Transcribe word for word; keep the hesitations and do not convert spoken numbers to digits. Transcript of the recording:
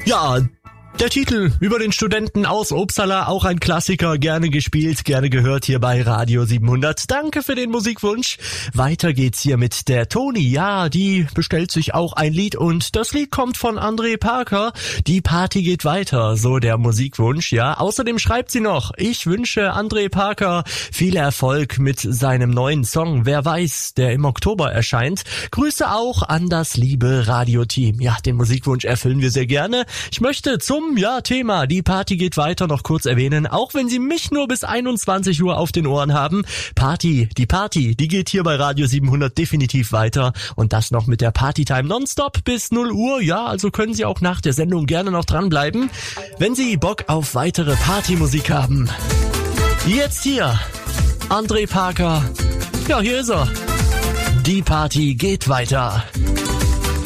Ja, der Titel über den Studenten aus Uppsala, auch ein Klassiker, gerne gespielt, gerne gehört hier bei Radio siebenhundert. Danke für den Musikwunsch. Weiter geht's hier mit der Toni. Ja, die bestellt sich auch ein Lied und das Lied kommt von André Parker. Die Party geht weiter, so der Musikwunsch, ja. Außerdem schreibt sie noch, ich wünsche André Parker viel Erfolg mit seinem neuen Song Wer weiß, der im Oktober erscheint. Grüße auch an das liebe Radioteam. Ja, den Musikwunsch erfüllen wir sehr gerne. Ich möchte zum Ja, Thema, die Party geht weiter, noch kurz erwähnen, auch wenn Sie mich nur bis einundzwanzig Uhr auf den Ohren haben. Party, die Party, die geht hier bei Radio siebenhundert definitiv weiter und das noch mit der Partytime nonstop bis null Uhr. Ja, also können Sie auch nach der Sendung gerne noch dranbleiben, wenn Sie Bock auf weitere Partymusik haben. Jetzt hier, André Parker. Ja, hier ist er. Die Party geht weiter.